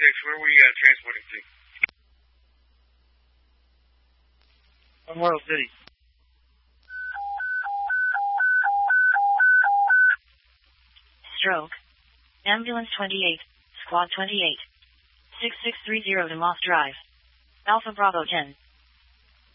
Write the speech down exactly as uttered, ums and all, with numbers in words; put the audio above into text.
twenty-six, where were you uh, transporting to? Memorial City. Stroke. Ambulance twenty-eight, Squad twenty-eight. six six three zero to Moss Drive. Alpha Bravo ten.